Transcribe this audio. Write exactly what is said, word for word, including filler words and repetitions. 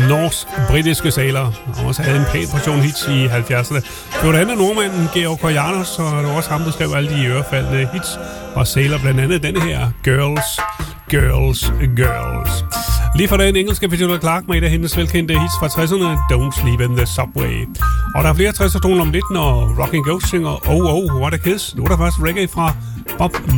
norsk-britiske sailor, og også havde en pæn portion hits i halvfjerdserne. Det var det andet nordmanden, Georg Kojanos, og det var også ham, der skrev alle de ørefaldende hits og sailor, blandt andet denne her, Girls, Girls, Girls. Lige fra den engelske Fiona Clark med et af hendes velkendte hits fra tresserne, Don't Sleep in the Subway. Og der er flere tresser toner om lidt, når Rockin' Ghost synger Oh Oh What a Kiss. Nu er der først reggae fra Bob